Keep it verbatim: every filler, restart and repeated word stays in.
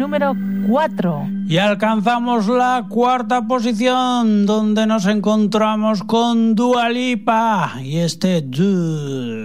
número cuatro. Y alcanzamos la cuarta posición, donde nos encontramos con Dua Lipa y este Dude.